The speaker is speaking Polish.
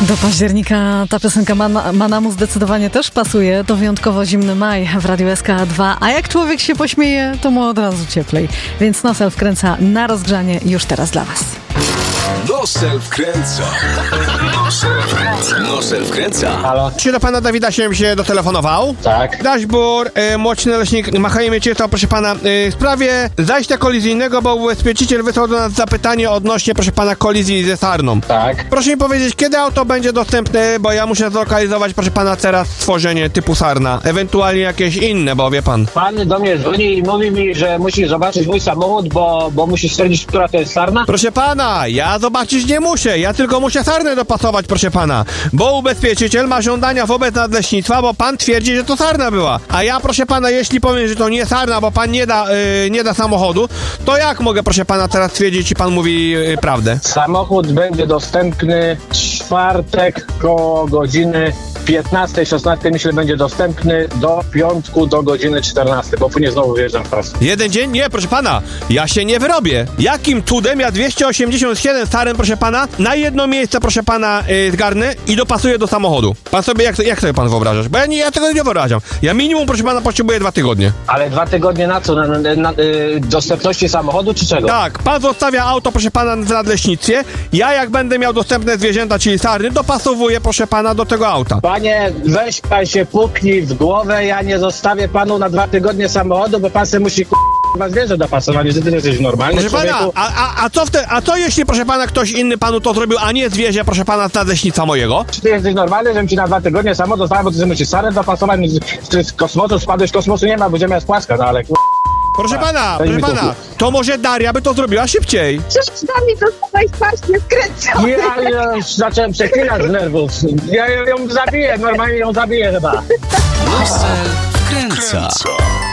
Do października ta piosenka Manamu zdecydowanie też pasuje. To wyjątkowo zimny maj w Radiu SK2. A jak człowiek się pośmieje, to mu od razu cieplej. Więc Nosel wkręca na rozgrzanie już teraz dla was. Nosel wkręca. Nosel wkręca. Halo? Czy do pana Dawida się dotelefonował? Tak. Dashbur, Młociny Leśnik, Machajmy Cię, to proszę pana, w sprawie zajścia kolizyjnego, bo ubezpieczyciel wysłał do nas zapytanie odnośnie, proszę pana, kolizji ze sarną. Tak. Proszę mi powiedzieć, kiedy auto będzie dostępne, bo ja muszę zlokalizować, proszę pana, teraz stworzenie typu sarna, ewentualnie jakieś inne, bo wie pan. Pan do mnie dzwoni i mówi mi, że musi zobaczyć mój samochód, bo musi stwierdzić, która to jest sarna? Proszę pana, ja zobaczyć nie muszę, ja tylko muszę sarnę dopasować, proszę pana, bo ubezpieczyciel ma żądania wobec nadleśnictwa, bo pan twierdzi, że to sarna była. A ja, proszę pana, jeśli powiem, że to nie sarna, bo pan nie da samochodu, to jak mogę, proszę pana, teraz twierdzić i pan mówi prawdę? Samochód będzie dostępny w czwartek koło godziny 15-16, myślę, będzie dostępny do piątku do godziny 14, bo później znowu wyjeżdżam w pracę. Jeden dzień? Nie, proszę pana, ja się nie wyrobię. Jakim cudem ja 287 saren, proszę pana, na jedno miejsce, proszę pana, zgarnę i dopasuję do samochodu. Pan sobie, jak sobie pan wyobrażasz? Bo ja tego nie wyobrażam. Ja minimum, proszę pana, potrzebuję 2 tygodnie. Ale 2 tygodnie na co? Na dostępności samochodu czy czego? Tak, pan zostawia auto, proszę pana, w nadleśnictwie. Ja, jak będę miał dostępne zwierzęta, czyli sarny, dopasowuję, proszę pana, do tego auta. Panie, weź pan się puknij w głowę, ja nie zostawię panu na 2 tygodnie samochodu, bo pan se musi zwierzę dopasować, że ty jesteś normalny, proszę człowieku. pana, a co jeśli, proszę pana, ktoś inny panu to zrobił, a nie zwierzę, proszę pana, z nadleśnictwa mojego? Czy ty jesteś normalny, żebym ci na 2 tygodnie samochód zostawił, bo ty musisz sarę dopasować, z kosmosu spadłeś, kosmosu nie ma, bo ziemia jest płaska, no ale Proszę pana, to może Daria by to zrobiła szybciej. Przecież na mnie dostawaj twarz, nie skręcał. Ja już zacząłem przeklinać z nerwów. Ja ją zabiję, normalnie ją zabiję chyba. Nosel wkręca.